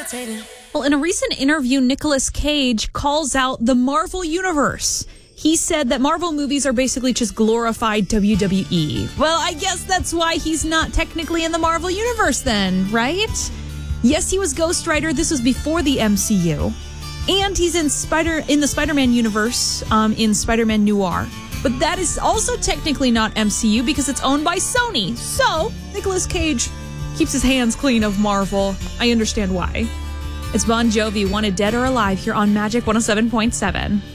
Well, in a recent interview, Nicolas Cage calls out the Marvel Universe. He said that Marvel movies are basically just glorified WWE. Well, I guess that's why he's not technically in the Marvel Universe then, right? Yes, he was Ghost Rider. This was before the MCU. And he's in the Spider-Man universe in Spider-Man Noir. But that is also technically not MCU because it's owned by Sony. So, Nicolas Cage keeps his hands clean of Marvel. I understand why. It's Bon Jovi, Wanted Dead or Alive, here on Magic 107.7.